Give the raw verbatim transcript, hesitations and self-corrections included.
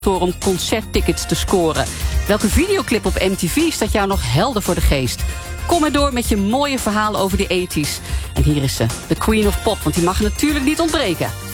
voor om concerttickets te scoren. Welke videoclip op M T V staat jou nog helder voor de geest? Kom maar door met je mooie verhalen over de tachtiger. En hier is ze, de Queen of Pop, want die mag natuurlijk niet ontbreken.